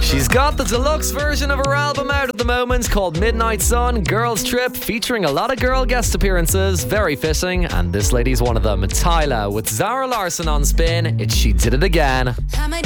She's got the deluxe version of her album out at the moment called Midnight Sun, Girls Trip, featuring a lot of girl guest appearances. Very fitting, and this lady's one of them. Tyla with Zara Larsson on Spin. It's She Did It Again. I might